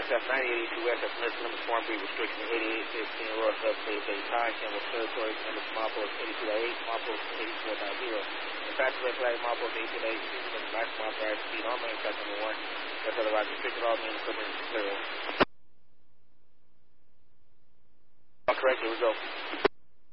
aircraft 9082 West at Smith Limit Swarm Breed restriction 8815 Royal Sub Phase 8 High, Campbell Territory, number Small Post 82.8, Small Post 84.0. In fact, red flag, Small Post 82.8, season maximum authorized speed on main track number 1. That's otherwise restricted all main equipment is clear. Correct, here we go.